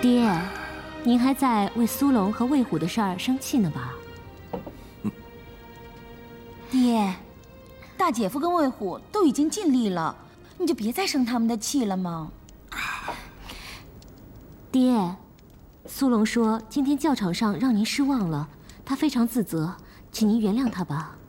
爹，您还在为苏龙和魏虎的事儿生气呢吧？ 爹，大姐夫跟魏虎都已经尽力了，你就别再生他们的气了嘛。 爹，苏龙说今天教场上让您失望了，他非常自责，请您原谅他吧。